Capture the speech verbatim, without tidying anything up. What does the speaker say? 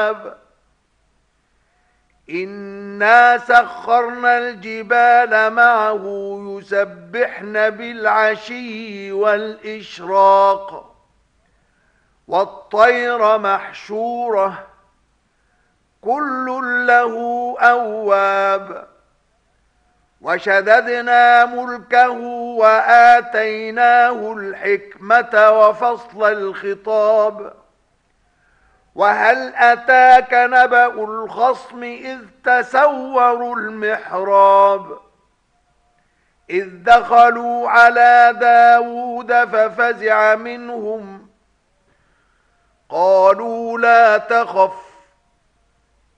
أواب إنا سخرنا الجبال معه يسبحن بالعشي والإشراق والطير محشورة كل له أواب وشددنا ملكه وآتيناه الحكمة وفصل الخطاب وهل أتاك نبأ الخصم إذ تسوروا المحراب إذ دخلوا على داود ففزع منهم قالوا لا تخف